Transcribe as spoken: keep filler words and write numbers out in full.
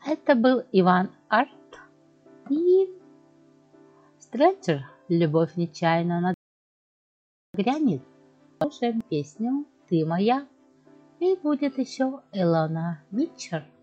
Это был Иван Арт и Стрэнджер. Любовь нечаянно нагрянет. Слушаем песню «Ты моя». И будет еще Элона Митчер.